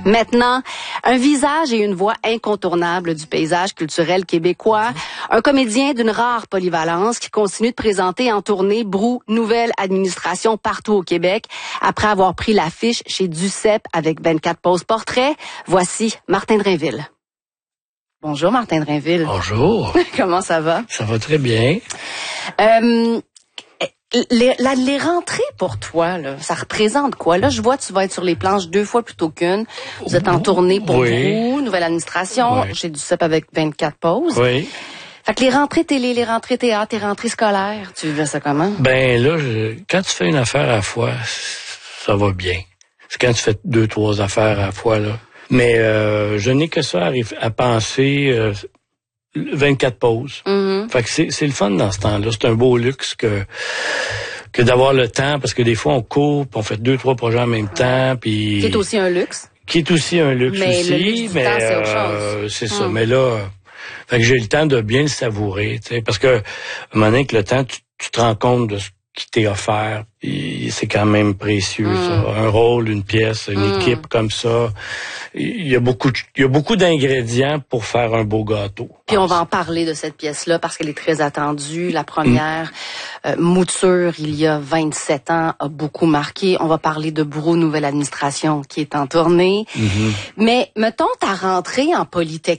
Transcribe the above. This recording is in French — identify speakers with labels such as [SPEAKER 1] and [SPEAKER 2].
[SPEAKER 1] Maintenant, un visage et une voix incontournables du paysage culturel québécois. Un comédien d'une rare polyvalence qui continue de présenter en tournée Brou, nouvelle administration partout au Québec. Après avoir pris l'affiche chez Duceppe avec 24 poses portraits, voici Martin Drainville. Bonjour Martin Drainville.
[SPEAKER 2] Bonjour.
[SPEAKER 1] Comment ça va?
[SPEAKER 2] Ça va très bien.
[SPEAKER 1] Les rentrées pour toi, là, ça représente quoi? Là, je vois tu vas être sur les planches 2 fois plutôt qu'une. Vous êtes en tournée pour vous, nouvelle administration, chez Duceppe avec 24 pauses.
[SPEAKER 2] Oui.
[SPEAKER 1] Fait que les rentrées télé, les rentrées théâtre, les rentrées scolaires, tu vivais ça comment?
[SPEAKER 2] Ben là, quand tu fais une affaire à la fois, ça va bien. C'est quand tu fais 2-3 affaires à la fois, là. Mais je n'ai que ça à penser 24 pauses.
[SPEAKER 1] Mm-hmm.
[SPEAKER 2] Fait que c'est le fun dans ce temps-là. C'est un beau luxe que d'avoir le temps, parce que des fois on court, puis on fait 2-3 projets en même temps, puis
[SPEAKER 1] Qui est aussi un luxe.
[SPEAKER 2] Qui est aussi un luxe
[SPEAKER 1] mais
[SPEAKER 2] aussi,
[SPEAKER 1] le luxe du temps, c'est autre chose.
[SPEAKER 2] C'est ça. Mais là, fait que j'ai le temps de bien le savourer, tu sais, parce que à un moment donné, que le temps, tu te rends compte de ce qui t'est offert, et c'est quand même précieux, ça. Un rôle, une pièce, une équipe comme ça. Il y a beaucoup d'ingrédients pour faire un beau gâteau.
[SPEAKER 1] Puis on va en parler de cette pièce-là parce qu'elle est très attendue. La première mouture, il y a 27 ans, a beaucoup marqué. On va parler de Brou, nouvelle administration qui est en tournée. Mais mettons ta rentrée en Polytechnique.